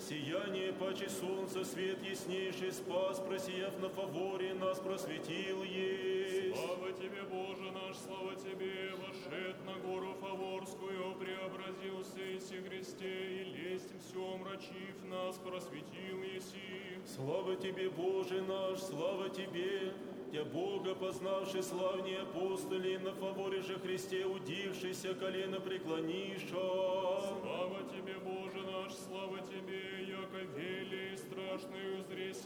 сияние паче солнца, свет яснейший, спас, просияв на фаворе, нас просветил есть. Слава Тебе, Боже наш, слава Тебе, вошед на гору Фаворскую, преобразился Иси Христе, и лесть все омрачив нас, просветил Еси. Слава Тебе, Боже наш, слава Тебе, Тя Бога, познавший славние апостоли, на фаворе же Христе удившийся, колено преклониша. Слава Тебе, Боже наш, слава Тебе, яко вели и страшную зреси